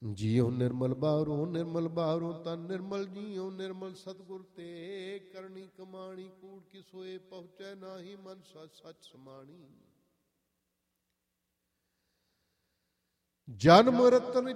ਜੀਉ ਨਿਰਮਲ ਬਾਹਰੋਂ ਨਿਰਮਲ ਬਾਹਰੋਂ ਤਨ ਨਿਰਮਲ ਜੀਉ ਨਿਰਮਲ ਸਤਿਗੁਰ ਤੇ ਕਰਨੀ ਕਮਾਣੀ ਕੂੜ ਕੀ ਸੋਏ ਪਹੁੰਚੈ ਨਾਹੀ ਮਨ ਸਚ ਸਚ ਸਮਾਣੀ। ਜਨਮ ਰਤਨ